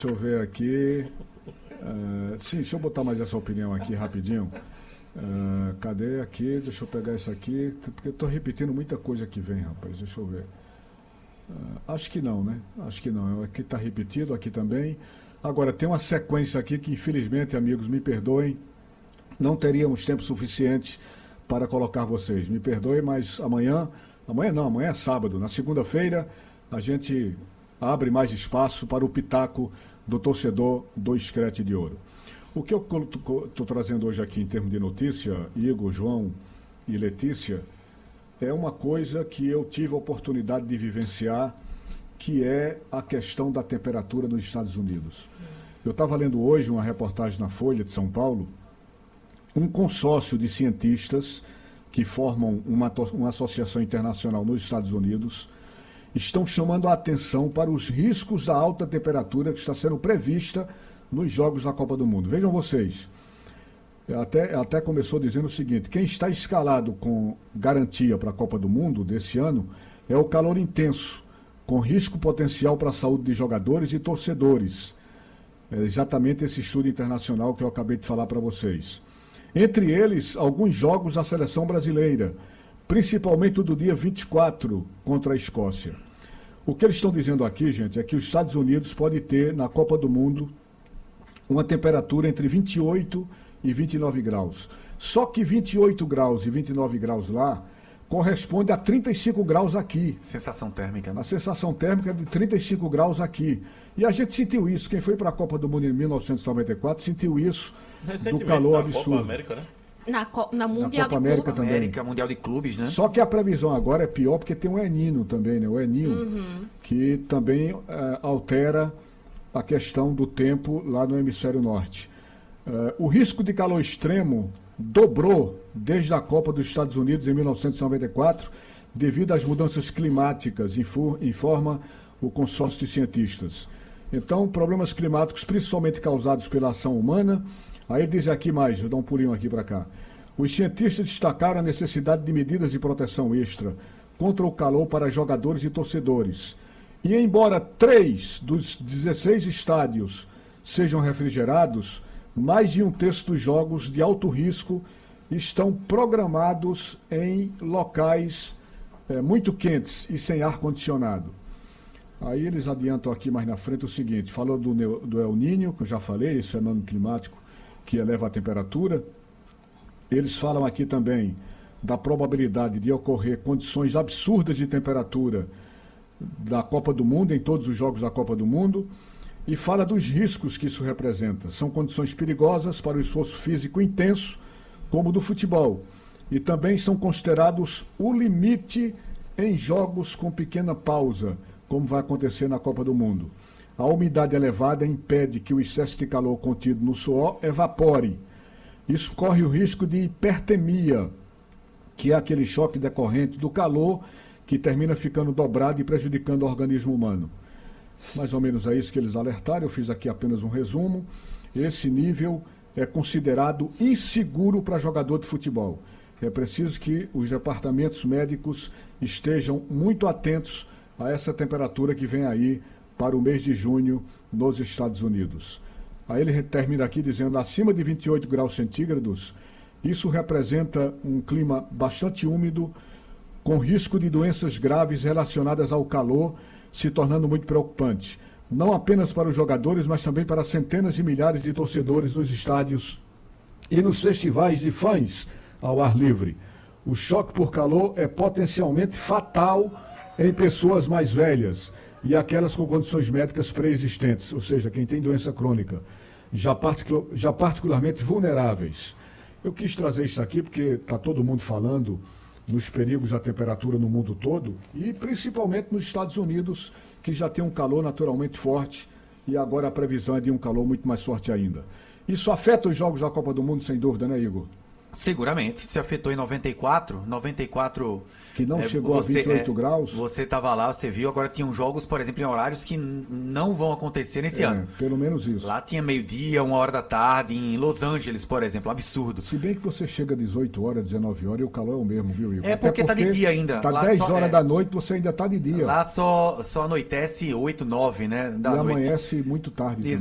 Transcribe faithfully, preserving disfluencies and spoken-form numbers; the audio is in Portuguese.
Deixa eu ver aqui. Uh, sim, deixa eu botar mais essa opinião aqui rapidinho. Uh, cadê aqui? Deixa eu pegar isso aqui, porque eu estou repetindo muita coisa que vem, rapaz. Deixa eu ver. Uh, acho que não, né? Acho que não. Aqui está repetido, aqui também. Agora, tem uma sequência aqui que, infelizmente, amigos, me perdoem, não teríamos tempo suficiente para colocar vocês. Me perdoem, mas amanhã, amanhã não, amanhã é sábado. Na segunda-feira, a gente abre mais espaço para o pitaco do torcedor do Screte de Ouro. O que eu estou trazendo hoje aqui em termos de notícia, Igor, João e Letícia, é uma coisa que eu tive a oportunidade de vivenciar, que é a questão da temperatura nos Estados Unidos. Eu estava lendo hoje uma reportagem na Folha de São Paulo, um consórcio de cientistas que formam uma, uma associação internacional nos Estados Unidos estão chamando a atenção para os riscos da alta temperatura que está sendo prevista nos Jogos da Copa do Mundo. Vejam vocês, até, até começou dizendo o seguinte: quem está escalado com garantia para a Copa do Mundo desse ano é o calor intenso, com risco potencial para a saúde de jogadores e torcedores. É exatamente esse estudo internacional que eu acabei de falar para vocês. Entre eles, alguns jogos da seleção brasileira, principalmente o do dia vinte e quatro contra a Escócia. O que eles estão dizendo aqui, gente, é que os Estados Unidos podem ter, na Copa do Mundo, uma temperatura entre vinte e oito e vinte e nove graus. Só que vinte e oito graus e vinte e nove graus lá corresponde a trinta e cinco graus aqui. Sensação térmica, né? A sensação térmica é de trinta e cinco graus aqui. E a gente sentiu isso. Quem foi para a Copa do Mundo em mil novecentos e noventa e quatro sentiu isso do calor absurdo. Copa América, né? Na, na Mundial na Copa de América Clubes. também. América, Mundial de Clubes, né? Só que a previsão agora é pior porque tem o El Niño também, né? O El Niño, Uhum. que também uh, altera a questão do tempo lá no hemisfério norte. Uh, o risco de calor extremo dobrou desde a Copa dos Estados Unidos em mil novecentos e noventa e quatro devido às mudanças climáticas, informa o consórcio de cientistas. Então, problemas climáticos principalmente causados pela ação humana. Aí diz aqui mais, vou dar um pulinho aqui para cá. Os cientistas destacaram a necessidade de medidas de proteção extra contra o calor para jogadores e torcedores. E embora três dos dezesseis estádios sejam refrigerados, mais de um terço dos jogos de alto risco estão programados em locais é, muito quentes e sem ar-condicionado. Aí eles adiantam aqui mais na frente o seguinte, falou do, do El Niño, que eu já falei, esse fenômeno climático que eleva a temperatura. Eles falam aqui também da probabilidade de ocorrer condições absurdas de temperatura da Copa do Mundo, em todos os jogos da Copa do Mundo, e fala dos riscos que isso representa. São condições perigosas para o esforço físico intenso, como o do futebol, e também são considerados o limite em jogos com pequena pausa, como vai acontecer na Copa do Mundo. A umidade elevada impede que o excesso de calor contido no suor evapore. Isso corre o risco de hipertemia, que é aquele choque decorrente do calor que termina ficando dobrado e prejudicando o organismo humano. Mais ou menos é isso que eles alertaram, eu fiz aqui apenas um resumo. Esse nível é considerado inseguro para jogador de futebol. É preciso que os departamentos médicos estejam muito atentos a essa temperatura que vem aí para o mês de junho nos Estados Unidos. Aí ele termina aqui dizendo, acima de vinte e oito graus centígrados, isso representa um clima bastante úmido, com risco de doenças graves relacionadas ao calor, se tornando muito preocupante. Não apenas para os jogadores, mas também para centenas de milhares de torcedores nos estádios e nos festivais de fãs ao ar livre. O choque por calor é potencialmente fatal em pessoas mais velhas e aquelas com condições médicas pré-existentes, ou seja, quem tem doença crônica, já, particu já particularmente vulneráveis. Eu quis trazer isso aqui porque está todo mundo falando nos perigos da temperatura no mundo todo e principalmente nos Estados Unidos, que já tem um calor naturalmente forte e agora a previsão é de um calor muito mais forte ainda. Isso afeta os jogos da Copa do Mundo, sem dúvida, né, Igor? Seguramente. Se afetou em noventa e quatro, noventa e quatro... Que não é, chegou você, a vinte e oito é, graus. Você estava lá, você viu, agora tinham jogos, por exemplo, em horários que n- não vão acontecer nesse É, ano. pelo menos isso. Lá tinha meio-dia, uma hora da tarde, em Los Angeles, por exemplo, absurdo. Se bem que você chega às dezoito horas, dezenove horas e o calor é o mesmo, viu, Igor? É Até porque tá de dia ainda. Tá Lá dez só- horas é. da noite, você ainda tá de dia. Lá só, só anoitece oito, nove, né, da e noite. amanhece muito tarde também.